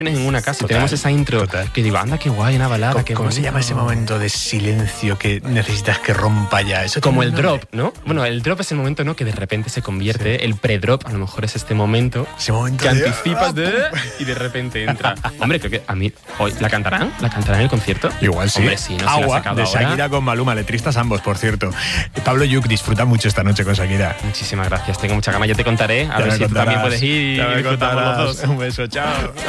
en una casa. Total, Tenemos esa intro total. que digo, anda, qué guay, una balada. ¿Cómo se llama ese momento de silencio que necesitas que rompa ya? Eso Como tiene el un nombre. drop, ¿no? Bueno, el drop es el momento, ¿no? Que de repente se convierte, el pre-drop a lo mejor es este momento Ese momento que de- anticipas y de repente entra. Hombre, creo que a mí hoy la cantarán en el concierto. Igual sí. Hombre, sí, no se la ha Agua, sacado de ahora. Shakira con Maluma, letristas ambos, por cierto. Pablo Yuc, disfruta mucho esta noche con Shakira. Muchísimas gracias, tengo mucha gama, ya te contaré, a Ya ver me si tú también contarás, puedes ir y ya me disfrutamos los contarás. dos. Un beso, chao.